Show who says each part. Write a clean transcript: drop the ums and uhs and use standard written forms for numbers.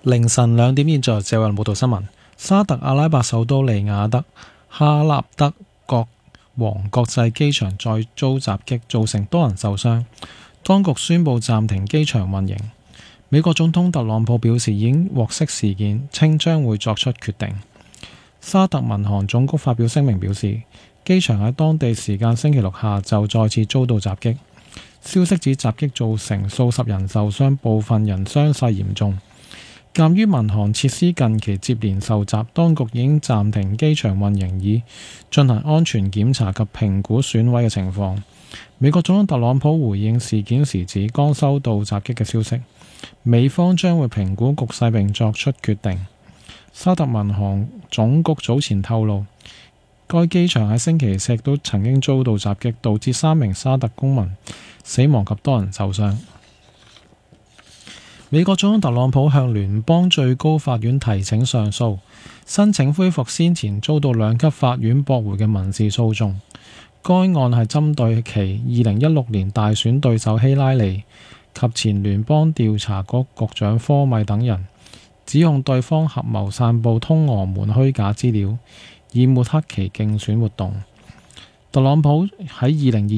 Speaker 1: 凌晨2點現在謝雲報道新聞。沙特阿拉伯首都利雅得哈納德國王國際機場再遭襲擊，造成多人受傷，當局宣布暫停機場運營。美國總統特朗普表示已經獲悉事件，稱將會作出決定。沙特民航總局發表聲明表示，機場喺當地時間星期六下晝再次遭到襲擊，消息指襲擊造成數十人受傷，部分人傷勢嚴重。鑑於民航設施近期接連受襲，當局已經暫停機場運營，以進行安全檢查及評估損毀嘅情況。美國總統特朗普回應事件時指，剛收到襲擊嘅消息，美方將會評估局勢並作出決定。沙特民航總局早前透露，該機場喺星期四都曾經遭到襲擊，導致3名沙特公民死亡及多人受傷。美國總統特朗普向聯邦最高法院提請上訴，申請恢復先前遭到2級法院駁回嘅民事訴訟。該案係針對其2016年大選對手希拉里及前聯邦調查局局長科米等人，指控對方合謀散布通俄門虛假資料，以抹黑其競選活動。特朗普喺2022